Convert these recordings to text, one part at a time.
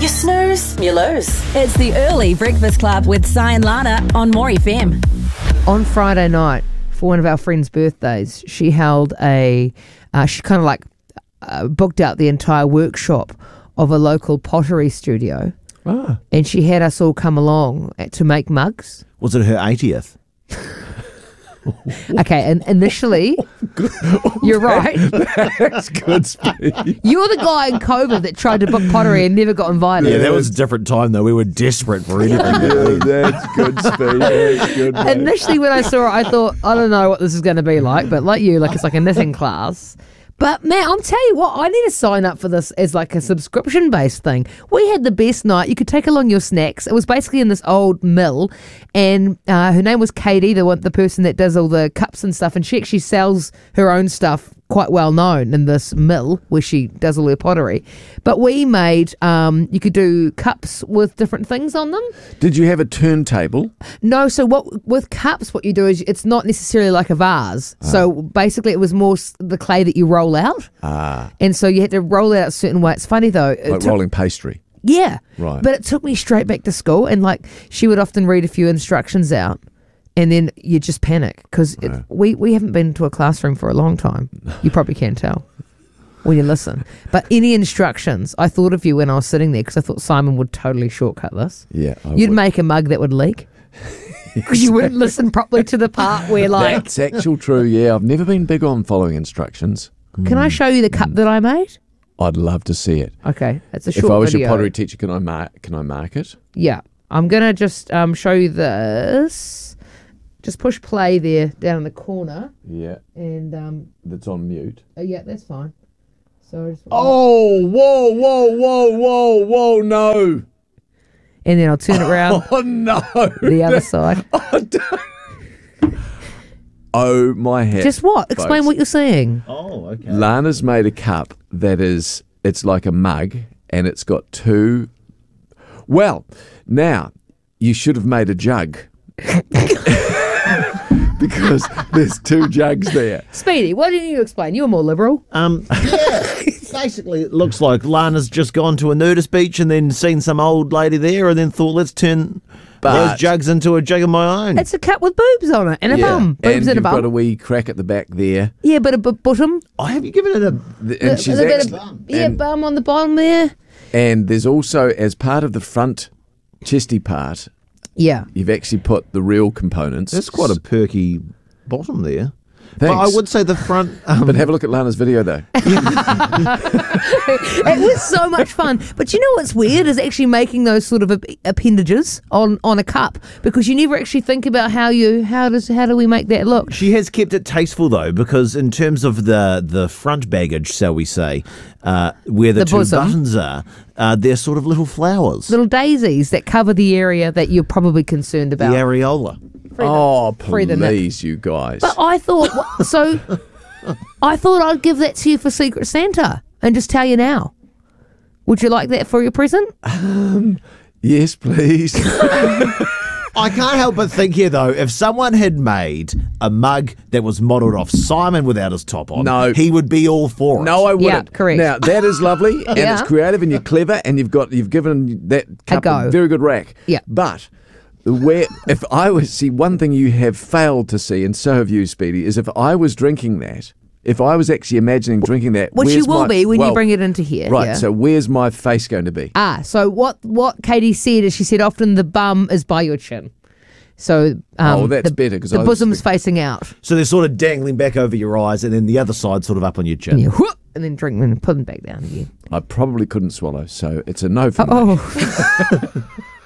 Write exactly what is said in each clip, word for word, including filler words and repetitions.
snooze, you lose. It's the Early Breakfast Club with Si and Lana on More F M. On Friday night, for one of our friends' birthdays, she held a, uh, she kind of like uh, booked out the entire workshop of a local pottery studio. Ah. And she had us all come along to make mugs. Was it her eightieth? Okay, and initially, you're right. That's good speed. You're the guy in COVID that tried to book pottery and never got invited. Yeah, that was a different time though. We were desperate for anything. Yeah, that's good speed. That's good, mate. Initially, when I saw it, I thought, I don't know what this is going to be like, but like you, like it's like a knitting class. But man, I'm telling you what, I need to sign up for this as like a subscription-based thing. We had the best night. You could take along your snacks. It was basically in this old mill, and uh, her name was Katie, the one, the person that does all the cups and stuff, and she actually sells her own stuff, quite well known in this mill where she does all her pottery. But we made, um, you could do cups with different things on them. Did you have a turntable? No, so what with cups, what you do is it's not necessarily like a vase. Ah. So basically, it was more the clay that you roll out. Ah, and so you had to roll it out a certain way. It's funny though, it like took, rolling pastry. Yeah, right. But it took me straight back to school, and like she would often read a few instructions out, and then you just panic because right. we we haven't been to a classroom for a long time. You probably can tell when you listen. But any instructions, I thought of you when I was sitting there because I thought Simon would totally shortcut this. Yeah, I you'd would. make a mug that would leak. Because you wouldn't listen properly to the part where like... That's actual true, yeah. I've never been big on following instructions. Can mm. I show you the cup mm. that I made? I'd love to see it. Okay, it's a short If I was video. your pottery teacher, can I mark, can I mark it? Yeah. I'm going to just um, show you this. Just push play there down in the corner. Yeah. And... Um, that's on mute. Oh, yeah, that's fine. So I just oh, whoa, whoa, whoa, whoa, whoa, no. And then I'll turn it around. Oh, no. The other side. Oh, don't. Oh, my head. Just what? Explain folks. what you're saying. Oh, okay. Lana's made a cup that is, it's like a mug, and it's got two. Well, now, you should have made a jug. Because there's two jugs there. Speedy, why didn't you explain? You were more liberal. Um, yeah, basically it looks like Lana's just gone to a nudist beach and then seen some old lady there and then thought, let's turn but those jugs into a jug of my own. It's a cup with boobs on it and a yeah. bum. Boobs and, and, you've a bum. got a wee crack at the back there. Yeah, but a b- bottom. Oh, have you given it a... The, and the, she's the actually, bum. Yeah, and, bum on the bottom there. And there's also, as part of the front chesty part, yeah, you've actually put the real components. That's quite a perky bottom there. Thanks. But I would say the front... Um, but have a look at Lana's video, though. It was so much fun. But you know what's weird is actually making those sort of appendages on, on a cup, because you never actually think about how you how does how do we make that look. She has kept it tasteful, though, because in terms of the, the front baggage, shall we say, uh, where the, The two bosom. buttons are, uh, they're sort of little flowers. Little daisies that cover the area that you're probably concerned The about. areola. Free the- Oh, free the nip. please, you guys. But I thought, wha- so I thought I'd give that to you for Secret Santa and just tell you now. Would you like that for your present? Um, yes, please. I can't help but think here, though, if someone had made a mug that was modelled off Simon without his top on, No. he would be all for it. No, I wouldn't. Yeah, correct. Now, that is lovely, and Yeah. it's creative, and you're clever, and you've got you've given that cup a, go. very good rack. Yeah. But where if I was see one thing you have failed to see, and so have you, Speedy, is if I was drinking that, if I was actually imagining drinking that, Which you where's will my- be when well, you bring it into here. Right. yeah. So where's my face going to be? Ah, so what, what Katie said is she said often the bum is by your chin. So um, Oh, that's the, better, 'cause the I was bosom's thinking- facing out. So they're sort of dangling back over your eyes, and then the other side sort of up on your chin. And, you whoop, and then drink them and put them back down again. I probably couldn't swallow, so it's a no for me. Oh.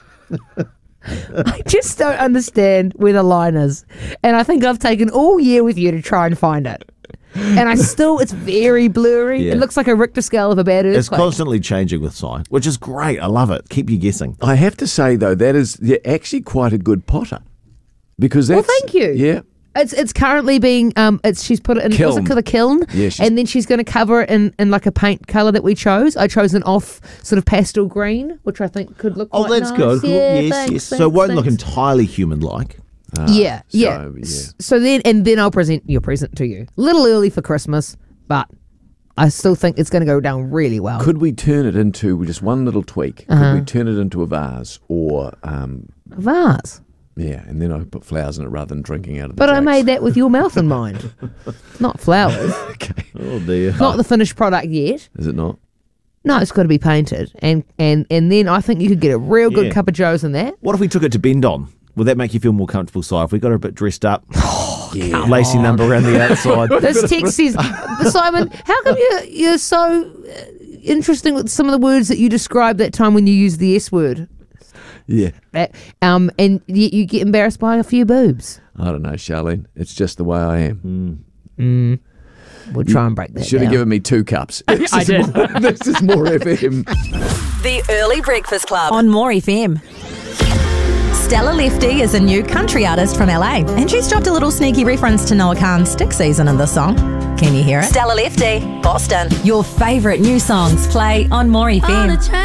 I just don't understand where the line is. And I think I've taken all year with you to try and find it. And I still, it's very blurry. Yeah. It looks like a Richter scale of a bad earthquake. It's constantly changing with Sai, which is great. I love it. Keep you guessing. I have to say, though, that is you're actually quite a good potter. Because Well, that's... thank you. Yeah. It's it's currently being um it's she's put it in what's Kiln. it called, a kiln, Yeah, she's- and then she's going to cover it in, in like a paint color that we chose. I chose an off sort of pastel green, which I think could look. Oh, quite that's nice. good. Cool. Yeah, yes, thanks, yes. So thanks, it won't look thanks. entirely human-like. Ah, yeah, so, yeah. yeah. S- So then, and then I'll present your present to you. A little early for Christmas, but I still think it's going to go down really well. Could we turn it into just one little tweak? Uh-huh. Could we turn it into a vase or, um, A vase. yeah, and then I put flowers in it rather than drinking out of the But I jugs. made that with your mouth in mind. Not flowers. Okay. Oh dear. Not the finished product yet. Is it not? No, it's got to be painted. And, and, and then I think you could get a real good Yeah. cup of joes in that. What if we took it to bend on? Would that make you feel more comfortable, Si? If we got her a bit dressed up, Yeah. lacy number around the outside. This text says, Simon, how come you're, you're so uh, interesting with some of the words that you described that time when you used the S word? Yeah. That, um, and you, you get embarrassed by a few boobs. I don't know, Charlene. It's just the way I am. We'll try and break that Should have down. given me two cups. This I is did. More, this is more F M. The Early Breakfast Club on More F M. Stella Lefty is a new country artist from L A, and she's dropped a little sneaky reference to Noah Kahan's Stick Season in the song. Can you hear it? Stella Lefty, Boston. Your favourite new songs play on More F M.